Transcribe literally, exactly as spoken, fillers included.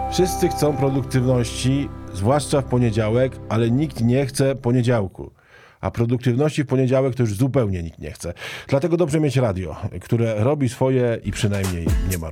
Wszyscy chcą produktywności, zwłaszcza w poniedziałek, ale nikt nie chce poniedziałku. A produktywności w poniedziałek to już zupełnie nikt nie chce. Dlatego dobrze mieć radio, które robi swoje i przynajmniej nie ma.